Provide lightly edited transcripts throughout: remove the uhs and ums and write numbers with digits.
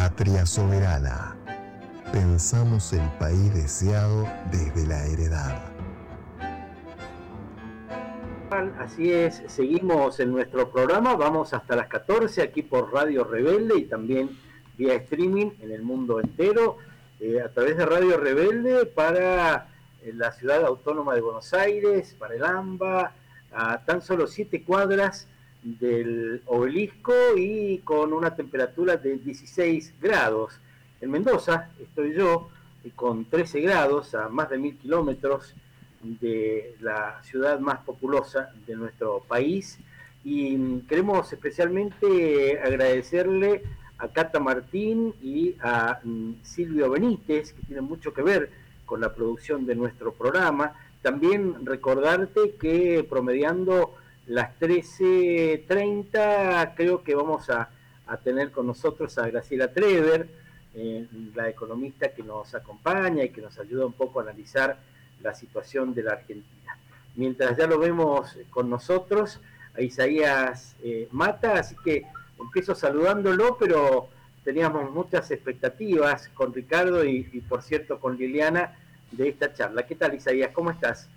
Patria soberana. Pensamos el país deseado desde la heredad. Así es, seguimos en nuestro programa, vamos hasta las 14 aquí por Radio Rebelde y también vía streaming en el mundo entero, a través de Radio Rebelde para la ciudad autónoma de Buenos Aires, para el AMBA, a tan solo 7 cuadras del obelisco y con una temperatura de 16 grados. En Mendoza estoy yo, con 13 grados a más de 1000 kilómetros de la ciudad más populosa de nuestro país, y queremos especialmente agradecerle a Cata Martín y a Silvio Benítez, que tienen mucho que ver con la producción de nuestro programa. También recordarte que promediando las 13:30 creo que vamos a tener con nosotros a Graciela Trever, la economista que nos acompaña y que nos ayuda un poco a analizar la situación de la Argentina. Mientras ya lo vemos con nosotros, a Isaías Mata, así que empiezo saludándolo, pero teníamos muchas expectativas con Ricardo y por cierto con Liliana de esta charla. ¿Qué tal, Isaías? ¿Cómo estás?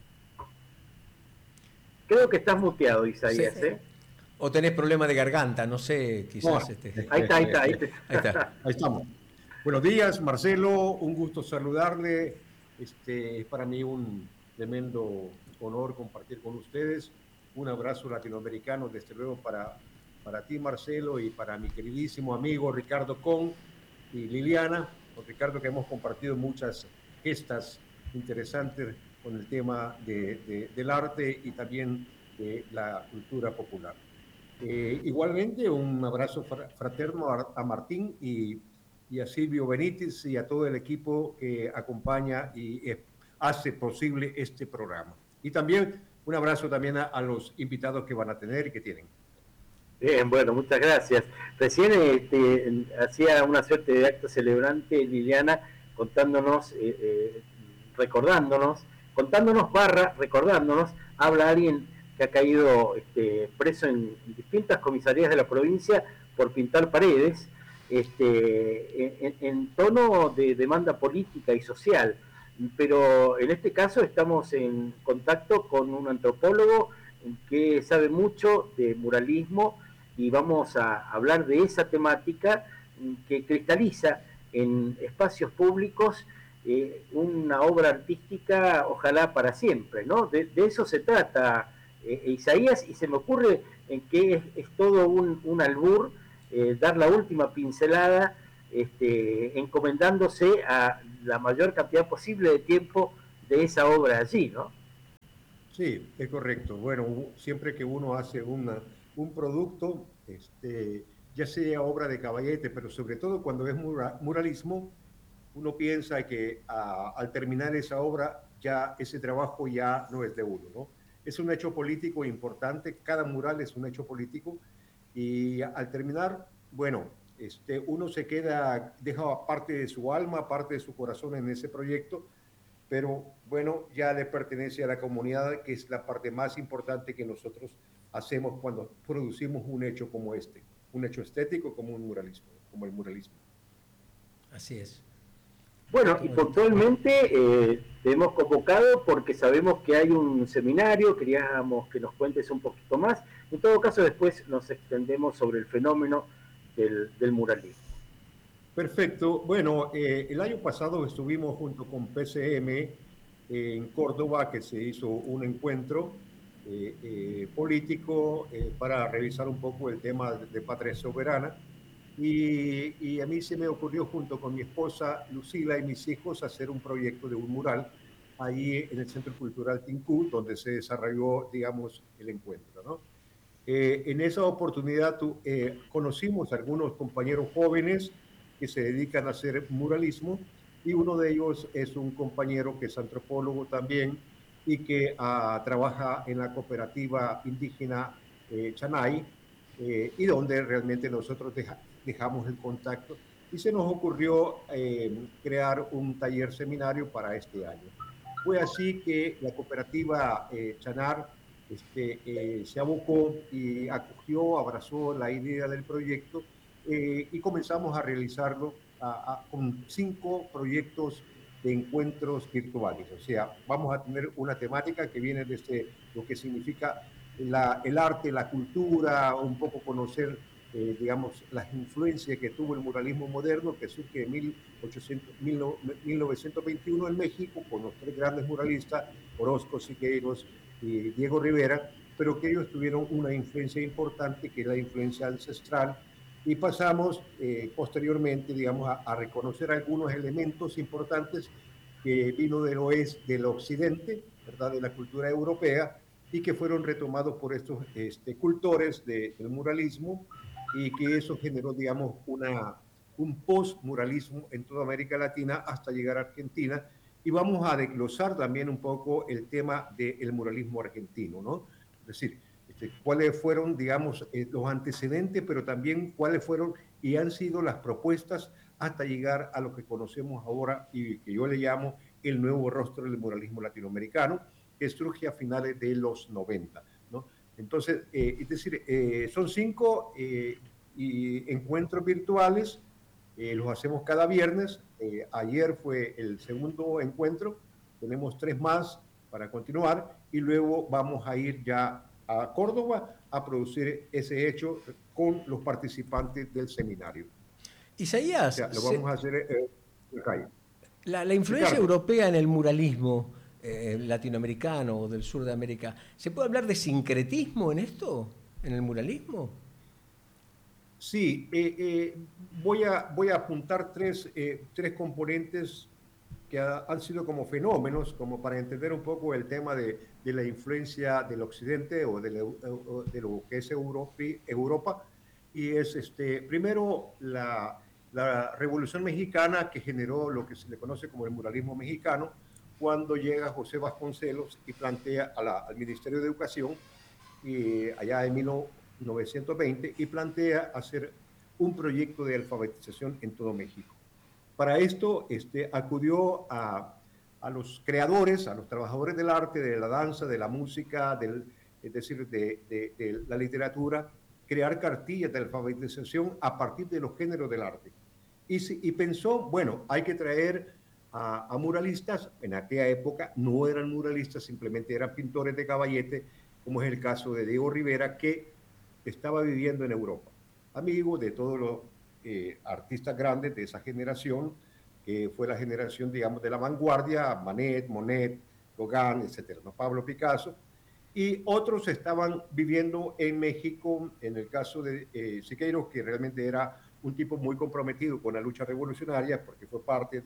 Creo que estás muteado, Isaías, Sí. O tenés problema de garganta, no sé, quizás. No. Ahí está. Ahí está. Ahí estamos. Buenos días, Marcelo, un gusto saludarle. Es para mí un tremendo honor compartir con ustedes. Un abrazo latinoamericano, desde luego, para ti, Marcelo, y para mi queridísimo amigo Ricardo Con y Liliana. Con Ricardo, que hemos compartido muchas gestas interesantes con el tema del arte y también de la cultura popular. Igualmente, un abrazo fraterno a Martín y a Silvio Benítez y a todo el equipo que acompaña y hace posible este programa. Y también un abrazo también a los invitados que van a tener y que tienen. Bien, bueno, muchas gracias. Recién hacía una suerte de acto celebrante Liliana contándonos, recordándonos, habla alguien que ha caído preso en distintas comisarías de la provincia por pintar paredes, en tono de demanda política y social. Pero en este caso estamos en contacto con un antropólogo que sabe mucho de muralismo y vamos a hablar de esa temática que cristaliza en espacios públicos una obra artística, ojalá para siempre, ¿no? De eso se trata, Isaías, y se me ocurre en que es todo un albur, dar la última pincelada, encomendándose a la mayor cantidad posible de tiempo de esa obra allí, ¿no? Sí, es correcto. Bueno, siempre que uno hace un producto, ya sea obra de caballete, pero sobre todo cuando es muralismo, uno piensa que al terminar esa obra, ya ese trabajo ya no es de uno, ¿no? Es un hecho político importante, cada mural es un hecho político, y al terminar, bueno, uno se queda, deja parte de su alma, parte de su corazón en ese proyecto, pero bueno, ya le pertenece a la comunidad, que es la parte más importante que nosotros hacemos cuando producimos un hecho como este, un hecho estético como un muralismo, como el muralismo. Así es. Bueno, y puntualmente te hemos convocado porque sabemos que hay un seminario, queríamos que nos cuentes un poquito más. En todo caso, después nos extendemos sobre el fenómeno del muralismo. Perfecto. Bueno, el año pasado estuvimos junto con PCM en Córdoba, que se hizo un encuentro político para revisar un poco el tema de Patria Soberana. Y a mí se me ocurrió, junto con mi esposa Lucila y mis hijos, hacer un proyecto de un mural ahí en el Centro Cultural Tincú, donde se desarrolló, digamos, el encuentro, ¿no? En esa oportunidad conocimos a algunos compañeros jóvenes que se dedican a hacer muralismo, y uno de ellos es un compañero que es antropólogo también y que trabaja en la cooperativa indígena Chanay, y donde realmente nosotros dejamos el contacto y se nos ocurrió crear un taller seminario para este año. Fue así que la cooperativa Chanar se abocó y acogió, abrazó la idea del proyecto, y comenzamos a realizarlo con 5 proyectos de encuentros virtuales. O sea, vamos a tener una temática que viene desde lo que significa el arte, la cultura, un poco conocer, digamos, las influencias que tuvo el muralismo moderno, que surge en 1921 en México, con los 3 grandes muralistas, Orozco, Siqueiros y Diego Rivera, pero que ellos tuvieron una influencia importante, que es la influencia ancestral, y pasamos posteriormente, digamos, a reconocer algunos elementos importantes que vino del oeste, del occidente, ¿verdad?, de la cultura europea, y que fueron retomados por estos cultores del muralismo, y que eso generó, digamos, un post-muralismo en toda América Latina hasta llegar a Argentina. Y vamos a desglosar también un poco el tema del muralismo argentino, ¿no? Es decir, cuáles fueron, digamos, los antecedentes, pero también cuáles fueron y han sido las propuestas hasta llegar a lo que conocemos ahora y que yo le llamo el nuevo rostro del muralismo latinoamericano, que surge a finales de los 90, ¿no? Entonces, es decir, son 5 encuentros virtuales, los hacemos cada viernes. Ayer fue el segundo encuentro, tenemos 3 más para continuar y luego vamos a ir ya a Córdoba a producir ese hecho con los participantes del seminario. Isaías, O sea, lo vamos a hacer en la calle. La influencia Ricardo. europea en el muralismo latinoamericano o del sur de América, ¿se puede hablar de sincretismo en esto, en el muralismo? Sí, voy a apuntar 3 componentes que han sido como fenómenos, como para entender un poco el tema de la influencia del occidente o de lo que es Europa, y es primero la Revolución Mexicana, que generó lo que se le conoce como el muralismo mexicano, cuando llega José Vasconcelos y plantea al Ministerio de Educación, allá en 1920, y plantea hacer un proyecto de alfabetización en todo México. Para esto acudió a los creadores, a los trabajadores del arte, de la danza, de la música, es decir, de la literatura, crear cartillas de alfabetización a partir de los géneros del arte. Y pensó, bueno, hay que traer a muralistas. En aquella época no eran muralistas, simplemente eran pintores de caballete, como es el caso de Diego Rivera, que estaba viviendo en Europa, amigo de todos los artistas grandes de esa generación, que fue la generación, digamos, de la vanguardia, Manet, Monet, Gauguin, etcétera, ¿no? Pablo Picasso, y otros estaban viviendo en México, en el caso de Siqueiros, que realmente era un tipo muy comprometido con la lucha revolucionaria, porque fue parte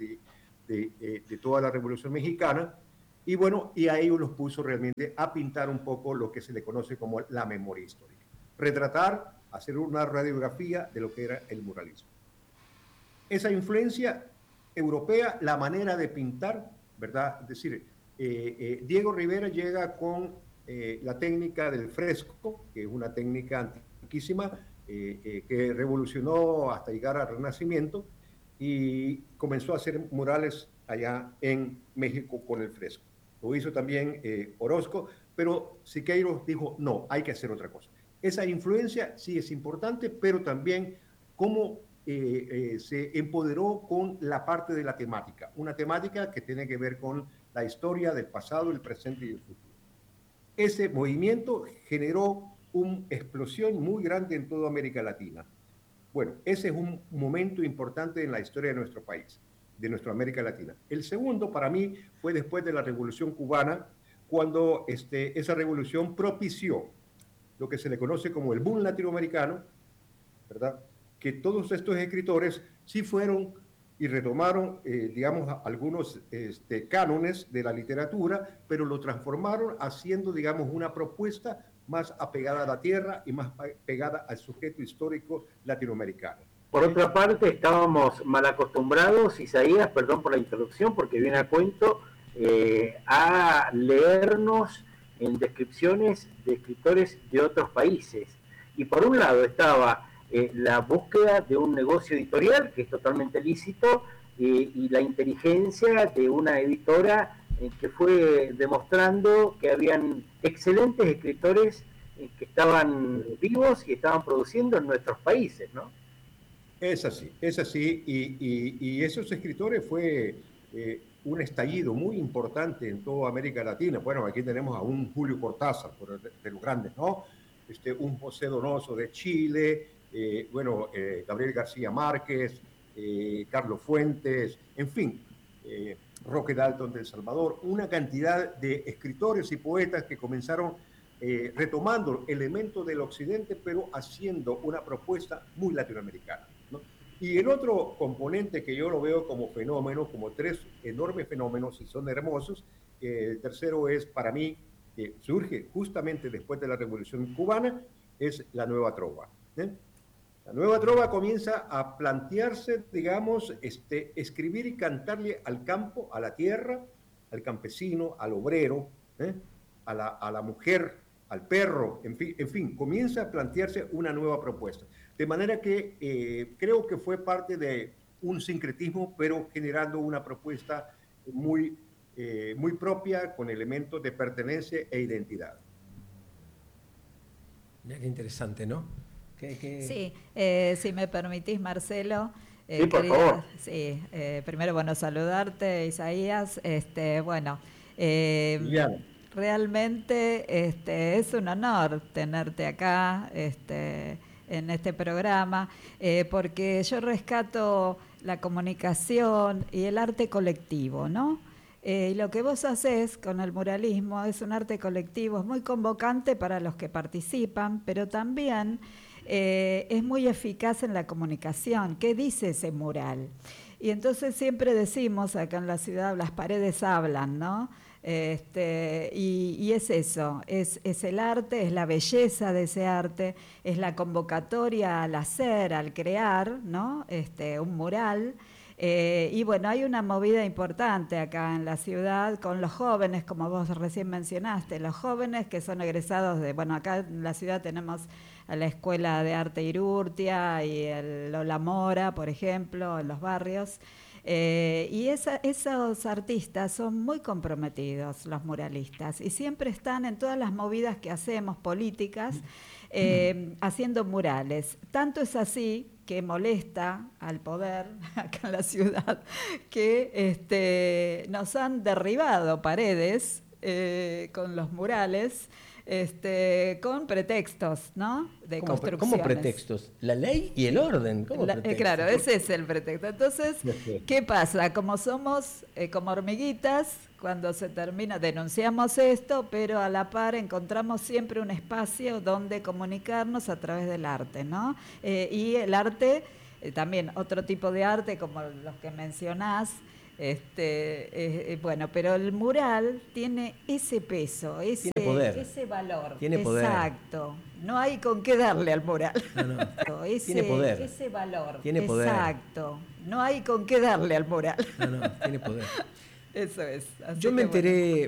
de toda la Revolución Mexicana, y bueno, y a ellos los puso realmente a pintar un poco lo que se le conoce como la memoria histórica. Retratar, hacer una radiografía de lo que era el muralismo. Esa influencia europea, la manera de pintar, ¿verdad? Es decir, Diego Rivera llega con la técnica del fresco, que es una técnica antiquísima, que revolucionó hasta llegar al Renacimiento, y comenzó a hacer murales allá en México con el fresco. Lo hizo también Orozco, pero Siqueiros dijo, no, hay que hacer otra cosa. Esa influencia sí es importante, pero también cómo se empoderó con la parte de la temática, una temática que tiene que ver con la historia del pasado, el presente y el futuro. Ese movimiento generó una explosión muy grande en toda América Latina. Bueno, ese es un momento importante en la historia de nuestro país, de nuestra América Latina. El segundo, para mí, fue después de la Revolución Cubana, cuando esa revolución propició lo que se le conoce como el boom latinoamericano, ¿verdad? Que todos estos escritores sí fueron y retomaron, digamos, algunos cánones de la literatura, pero lo transformaron haciendo, digamos, una propuesta más apegada a la tierra y más pegada al sujeto histórico latinoamericano. Por otra parte, estábamos mal acostumbrados, Isaías, perdón por la interrupción, porque viene a cuento, a leernos en descripciones de escritores de otros países. Y por un lado estaba la búsqueda de un negocio editorial, que es totalmente lícito, y la inteligencia de una editora que fue demostrando que habían excelentes escritores que estaban vivos y estaban produciendo en nuestros países, ¿no? Es así, y esos escritores fue un estallido muy importante en toda América Latina. Bueno, aquí tenemos a un Julio Cortázar, de los grandes, ¿no? Un José Donoso de Chile, Gabriel García Márquez, Carlos Fuentes, en fin, Roque Dalton de El Salvador, una cantidad de escritores y poetas que comenzaron retomando elementos del occidente, pero haciendo una propuesta muy latinoamericana, ¿no? Y el otro componente que yo lo veo como fenómeno, como tres enormes fenómenos y son hermosos, el tercero es para mí, que surge justamente después de la Revolución Cubana, es la Nueva Trova. La Nueva Trova comienza a plantearse, digamos, escribir y cantarle al campo, a la tierra, al campesino, al obrero, a la mujer, al perro, en fin, comienza a plantearse una nueva propuesta. De manera que creo que fue parte de un sincretismo, pero generando una propuesta muy propia, con elementos de pertenencia e identidad. Mira qué interesante, ¿no? Sí, si me permitís, Marcelo. Sí, por favor. Sí, primero, bueno, saludarte, Isaías. Realmente es un honor tenerte acá en este programa, porque yo rescato la comunicación y el arte colectivo, ¿no? Y lo que vos hacés con el muralismo es un arte colectivo, es muy convocante para los que participan, pero también es muy eficaz en la comunicación. ¿Qué dice ese mural? Y entonces siempre decimos acá en la ciudad, las paredes hablan, ¿no? Y es eso, es el arte, es la belleza de ese arte, es la convocatoria al hacer, al crear, ¿no? Un mural. Y bueno, hay una movida importante acá en la ciudad con los jóvenes, como vos recién mencionaste, los jóvenes que son egresados acá en la ciudad tenemos a la Escuela de Arte Irurtia y el Lola Mora, por ejemplo, en los barrios. Y esos artistas son muy comprometidos, los muralistas, y siempre están en todas las movidas que hacemos políticas, haciendo murales. Tanto es así que molesta al poder acá en la ciudad que nos han derribado paredes con los murales. Con pretextos, ¿no? De construcciones. ¿Cómo pretextos? La ley y el orden. Claro, ese es el pretexto. Entonces, ¿qué pasa? Como somos como hormiguitas, cuando se termina, denunciamos esto, pero a la par encontramos siempre un espacio donde comunicarnos a través del arte, ¿no? Y el arte, también otro tipo de arte, como los que mencionás, pero el mural tiene ese peso, ese poder, ese valor. Tiene poder. Exacto. No hay con qué darle al mural. No. Tiene poder. Ese valor. Tiene poder. Exacto. No hay con qué darle al mural. No, tiene poder. Eso es. Así Yo me enteré